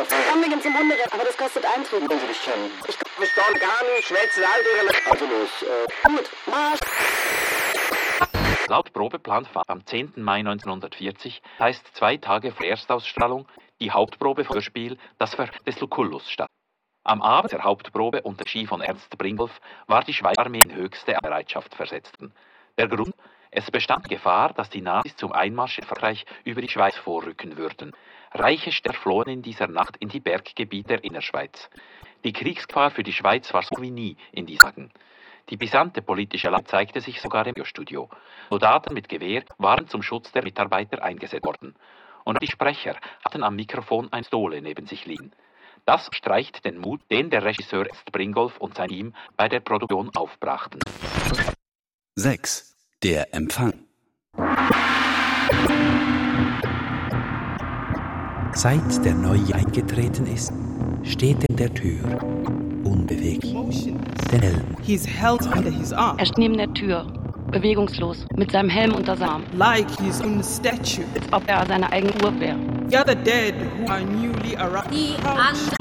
Komm wegen zum Hunderennen, aber das kostet Eintritt. Wenn Sie dich kennen. Ich verstehe gar nicht, schwätze all Ihre... Also los, gut, Marsch! Laut Probeplan am 10. Mai 1940 heißt 2 Tage vor Erstausstrahlung die Hauptprobe für Hörspiel Das Verhör des Lucullus statt. Am Abend der Hauptprobe unter Regie von Ernst Bringolf war die Schweizer Armee in höchste Bereitschaft versetzt. Der Grund? Es bestand Gefahr, dass die Nazis zum Einmarsch in Frankreich über die Schweiz vorrücken würden. Reiche Städte flohen in dieser Nacht in die Berggebiete der Innerschweiz. Die Kriegsgefahr für die Schweiz war so wie nie in diesen Tagen. Die brisante politische Lage zeigte sich sogar im Radiostudio. Soldaten mit Gewehr waren zum Schutz der Mitarbeiter eingesetzt worden. Und die Sprecher hatten am Mikrofon ein Pistole neben sich liegen. Das streicht den Mut, den der Regisseur Ernst Bringolf und sein Team bei der Produktion aufbrachten. 6. Der Empfang. Seit der Neue eingetreten ist, steht in der Tür, unbeweglich, den Helm. He's held under his arm. Er steht neben der Tür, bewegungslos, mit seinem Helm unter seinem Arm. Like he's on a statue. Als ob er seine eigene Uhr wäre. The other dead who are newly arrived.